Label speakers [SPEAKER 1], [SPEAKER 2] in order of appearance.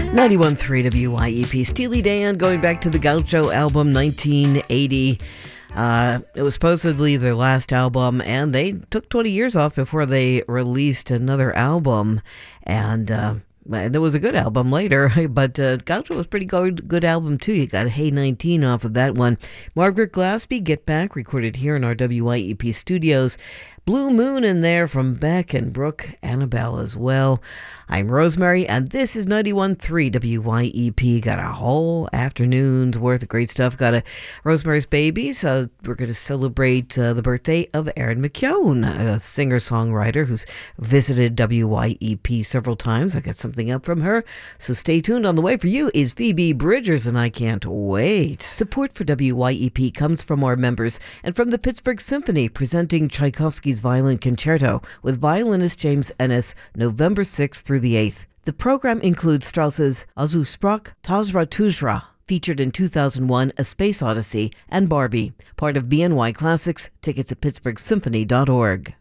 [SPEAKER 1] 91.3 WYEP. Steely Dan going back to the Gaucho album 1980. It was supposedly their last album, and they took 20 years off before they released another album. And it was a good album later, but Gaucho was a pretty good album too. You got Hey 19 off of that one. Margaret Glaspie, Get Back, recorded here in our WYEP studios. Blue Moon in there from Beck and Brooke Annabelle as well. I'm Rosemary, and this is 91.3 WYEP. Got a whole afternoon's worth of great stuff. Got a Rosemary's Babies. We're going to celebrate the birthday of Erin McKeown, a singer-songwriter who's visited WYEP several times. I got something up from her, so stay tuned. On the way for you is Phoebe Bridgers, and I can't wait. Support for WYEP comes from our members and from the Pittsburgh Symphony, presenting Tchaikovsky's Violin Concerto with violinist James Ennis, November 6th through the 8th. The program includes Strauss's Azusprach Tazratuzra, featured in 2001 A Space Odyssey, and Barbie, part of BNY Classics. Tickets at pittsburghsymphony.org.